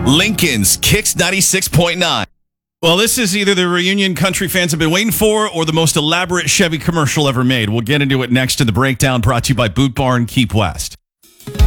Lincoln's Kicks 96.9. Well, this is either the reunion country fans have been waiting for or the most elaborate Chevy commercial ever made. We'll get into it next in the breakdown, brought to you by Boot Barn Keep West.